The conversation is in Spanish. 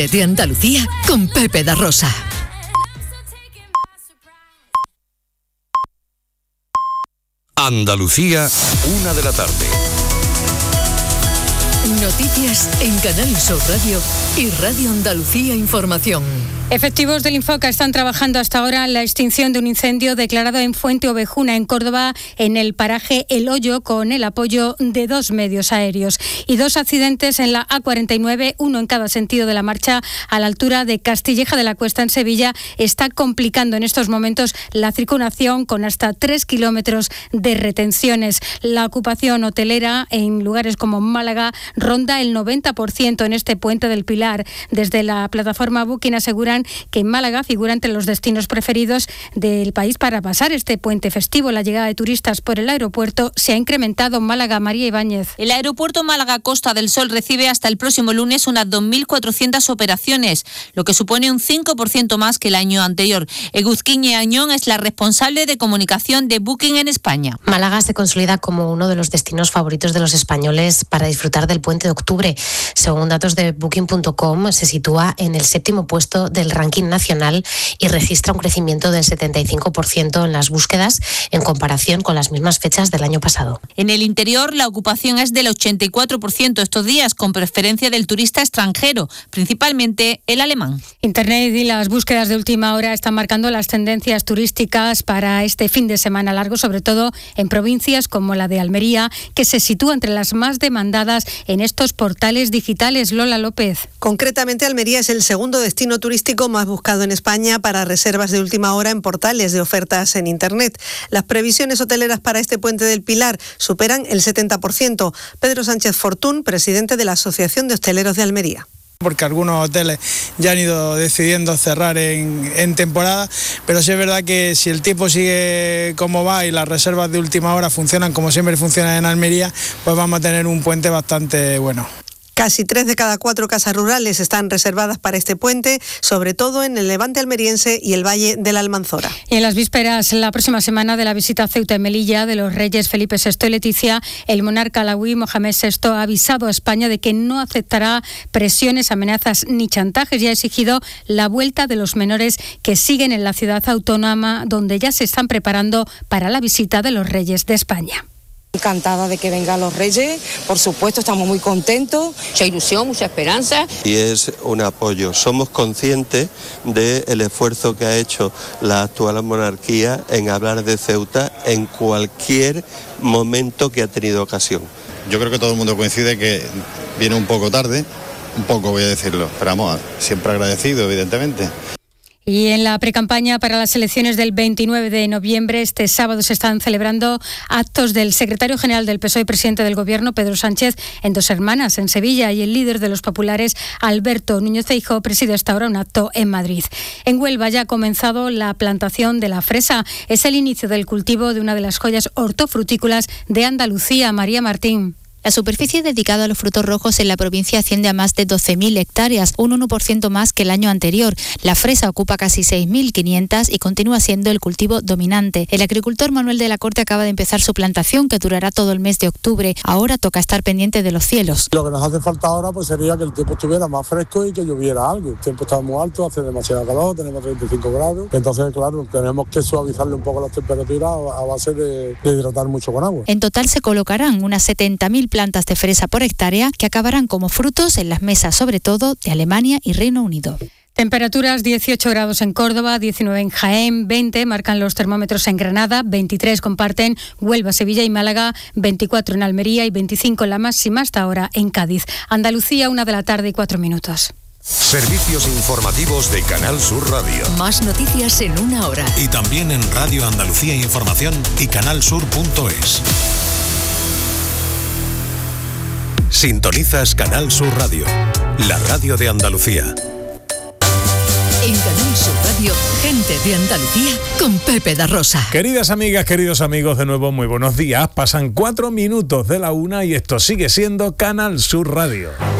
De Andalucía con Pepe da Rosa. Andalucía, 1 de la tarde. Noticias en Canal Sur Radio y Radio Andalucía Información. Efectivos del Infoca están trabajando hasta ahora en la extinción de un incendio declarado en Fuente Ovejuna, en Córdoba, en el paraje El Hoyo, con el apoyo de 2 medios aéreos. Y 2 accidentes en la A49, uno en cada sentido de la marcha, a la altura de Castilleja de la Cuesta, en Sevilla. Está complicando en estos momentos la circulación, con hasta 3 kilómetros de retenciones. La ocupación hotelera en lugares como Málaga ronda el 90% en este puente del Pilar. Desde la plataforma Booking aseguran que Málaga figura entre los destinos preferidos del país para pasar este puente festivo. La llegada de turistas por el aeropuerto se ha incrementado. Málaga, María Ibáñez. El aeropuerto Málaga Costa del Sol recibe hasta el próximo lunes unas 2.400 operaciones, lo que supone un 5% más que el año anterior. Eguzquiñe Añón es la responsable de comunicación de Booking en España. Málaga se consolida como uno de los destinos favoritos de los españoles para disfrutar del puente de octubre. Según datos de Booking.com, se sitúa en el 7º puesto del ranking nacional y registra un crecimiento del 75% en las búsquedas en comparación con las mismas fechas del año pasado. En el interior, la ocupación es del 84% estos días, con preferencia del turista extranjero, principalmente el alemán. Internet y las búsquedas de última hora están marcando las tendencias turísticas para este fin de semana largo, sobre todo en provincias como la de Almería, que se sitúa entre las más demandadas en estos portales digitales. Lola López. Concretamente, Almería es el segundo destino turístico más buscado en España para reservas de última hora en portales de ofertas en Internet. Las previsiones hoteleras para este puente del Pilar superan el 70%. Pedro Sánchez Fortún, presidente de la Asociación de Hosteleros de Almería. Porque algunos hoteles ya han ido decidiendo cerrar en temporada, pero sí es verdad que si el tiempo sigue como va y las reservas de última hora funcionan como siempre funcionan en Almería, pues vamos a tener un puente bastante bueno. Casi 3 de cada 4 casas rurales están reservadas para este puente, sobre todo en el Levante almeriense y el Valle de la Almanzora. Y en las vísperas, la próxima semana, de la visita a Ceuta y Melilla de los reyes Felipe VI y Leticia, el monarca alauí Mohamed VI ha avisado a España de que no aceptará presiones, amenazas ni chantajes, y ha exigido la vuelta de los menores que siguen en la ciudad autónoma, donde ya se están preparando para la visita de los reyes de España. Encantada de que vengan los reyes, por supuesto, estamos muy contentos, mucha ilusión, mucha esperanza. Y es un apoyo. Somos conscientes del esfuerzo que ha hecho la actual monarquía en hablar de Ceuta en cualquier momento que ha tenido ocasión. Yo creo que todo el mundo coincide que viene un poco tarde, un poco voy a decirlo, pero vamos, siempre agradecido, evidentemente. Y en la precampaña para las elecciones del 29 de noviembre, este sábado, se están celebrando actos del secretario general del PSOE y presidente del Gobierno, Pedro Sánchez, en Dos Hermanas, en Sevilla, y el líder de los populares, Alberto Núñez Feijóo, preside hasta ahora un acto en Madrid. En Huelva ya ha comenzado la plantación de la fresa. Es el inicio del cultivo de una de las joyas hortofrutícolas de Andalucía. María Martín. La superficie dedicada a los frutos rojos en la provincia asciende a más de 12.000 hectáreas, un 1% más que el año anterior. La fresa ocupa casi 6.500 y continúa siendo el cultivo dominante. El agricultor Manuel de la Corte acaba de empezar su plantación, que durará todo el mes de octubre. Ahora toca estar pendiente de los cielos. Lo que nos hace falta ahora pues sería que el tiempo estuviera más fresco y que lloviera algo. El tiempo está muy alto, hace demasiado calor, tenemos 35 grados. Entonces, claro, tenemos que suavizarle un poco las temperaturas a base de hidratar mucho con agua. En total se colocarán unas 70.000 plantas de fresa por hectárea, que acabarán como frutos en las mesas, sobre todo de Alemania y Reino Unido. Temperaturas: 18 grados en Córdoba, 19 en Jaén, 20 marcan los termómetros en Granada, 23 comparten Huelva, Sevilla y Málaga, 24 en Almería y 25 la máxima hasta ahora en Cádiz. Andalucía, 1:04 p.m. Servicios informativos de Canal Sur Radio. Más noticias en 1 hora. Y también en Radio Andalucía Información y canalsur.es. Sintonizas Canal Sur Radio, la radio de Andalucía. En Canal Sur Radio, gente de Andalucía con Pepe da Rosa. Queridas amigas, queridos amigos, de nuevo muy buenos días. Pasan 4 minutos de la 1 y esto sigue siendo Canal Sur Radio.